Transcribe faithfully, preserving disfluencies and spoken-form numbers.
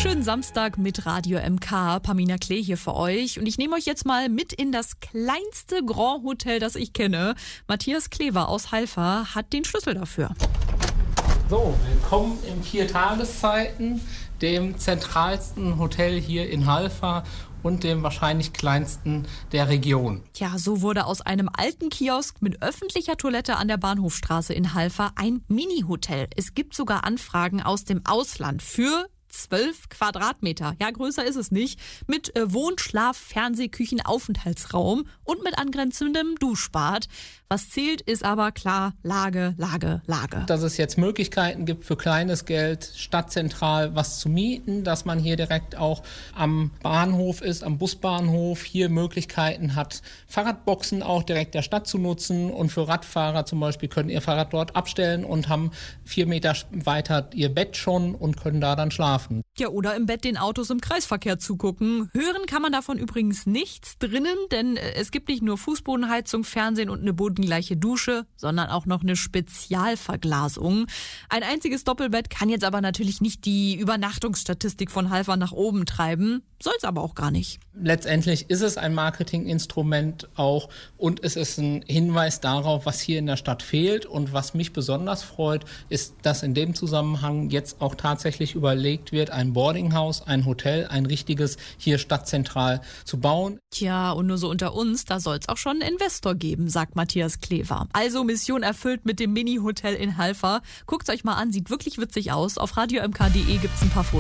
Schönen Samstag mit Radio M K. Pamina Klee hier für euch. Und ich nehme euch jetzt mal mit in das kleinste Grand Hotel, das ich kenne. Matthias Klever aus Halver hat den Schlüssel dafür. So, willkommen im Vier-Tageszeiten, dem zentralsten Hotel hier in Halver und dem wahrscheinlich kleinsten der Region. Tja, so wurde aus einem alten Kiosk mit öffentlicher Toilette an der Bahnhofstraße in Halver ein Mini-Hotel. Es gibt sogar Anfragen aus dem Ausland für zwölf Quadratmeter. Ja, größer ist es nicht. Mit äh, Wohn-, Schlaf-, Fernseh-, Küchen-, Aufenthaltsraum und mit angrenzendem Duschbad. Was zählt, ist aber klar Lage, Lage, Lage. Dass es jetzt Möglichkeiten gibt, für kleines Geld stadtzentral was zu mieten, dass man hier direkt auch am Bahnhof ist, am Busbahnhof, hier Möglichkeiten hat, Fahrradboxen auch direkt der Stadt zu nutzen, und für Radfahrer zum Beispiel können ihr Fahrrad dort abstellen und haben vier Meter weiter ihr Bett schon und können da dann schlafen. Ja, oder im Bett den Autos im Kreisverkehr zugucken. Hören kann man davon übrigens nichts drinnen, denn es gibt nicht nur Fußbodenheizung, Fernsehen und eine bodengleiche Dusche, sondern auch noch eine Spezialverglasung. Ein einziges Doppelbett kann jetzt aber natürlich nicht die Übernachtungsstatistik von Halver nach oben treiben, soll es aber auch gar nicht. Letztendlich ist es ein Marketinginstrument auch, und es ist ein Hinweis darauf, was hier in der Stadt fehlt. Und was mich besonders freut, ist, dass in dem Zusammenhang jetzt auch tatsächlich überlegt wird, ein Boardinghaus, ein Hotel, ein richtiges hier stadtzentral zu bauen. Tja, und nur so unter uns, da soll es auch schon einen Investor geben, sagt Matthias Klever. Also Mission erfüllt mit dem Mini-Hotel in Halver. Guckt's euch mal an, sieht wirklich witzig aus. Auf radio m k punkt d e gibt's ein paar Fotos.